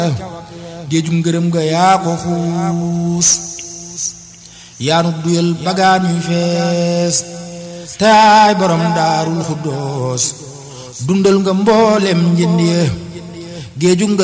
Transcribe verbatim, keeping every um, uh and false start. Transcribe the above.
géejum ngërëm ga yaa ko xuus yaanu duyal bagaan yu fees taay borom daarul xuddoos dundal nga mboolem njënd ya géejum